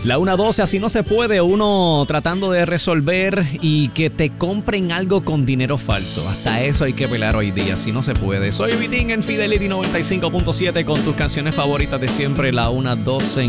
La 1:12, así no se puede, uno tratando de resolver y que te compren algo con dinero falso. Hasta eso hay que pelar hoy día, así no se puede. Soy Vitín en Fidelity 95.7 con tus canciones favoritas de siempre, la 1:12.